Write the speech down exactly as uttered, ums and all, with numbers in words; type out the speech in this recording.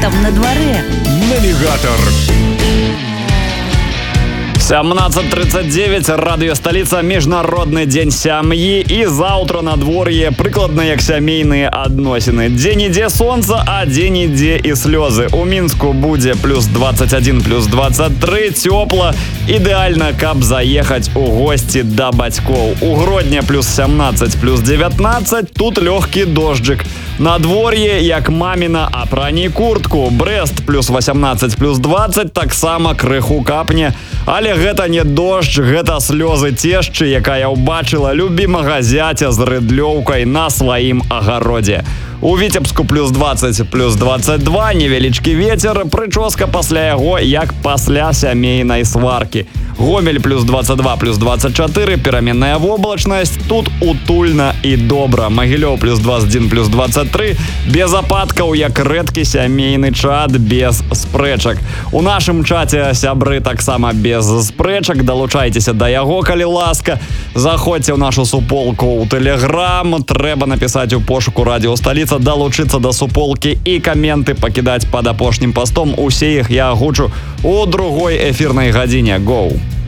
там на дворе? Навигатор. семнадцать тридцать девять, радыё сталіца, міжнародны дзень сям'і, і заўтра надвор'е прыкладна як сямейныя адносіны. Дзе-нідзе сонца, а дзе-нідзе і слёзы. У Мінску будзе плюс двадцать один, плюс двадцать три, цёпла, ідэальна, каб заехаць у госці да бацькоў. У Гродні плюс семнадцать, плюс девятнадцать, тут лёгкі дожджык. Надвор'е як маміна, апрані куртку. Брэст плюс восемнадцать, плюс двадцать, таксама крыху капне. Але гэта не дождж, гэта слёзы цешчы, якая ўбачыла любімага зяця з рыдлёўкай на сваім агародзе. У Віцебску плюс двадцать, плюс двадцать два, невялічкі вецер, прычоска пасля яго як пасля сямейнай сваркі. Гомель плюс двадцать два, плюс двадцать четыре, пераменная воблачнасць, тут утульна і добра. Магілёў плюс двадцать один, плюс двадцать три, без ападкаў, як рэдкі сямейны чат, без спрэчак. У нашым чаце сябры таксама без спрэчак, далучайцеся да яго, калі ласка. Заходзьце ў нашу суполку ў Тэлеграм, трэба напісаць у пошуку радыё сталіца, далучыцца да суполкі і каменты пакідаць пад апошнім пастом. Усе іх я агучу у другой эфірнай гадзіне. Гоу!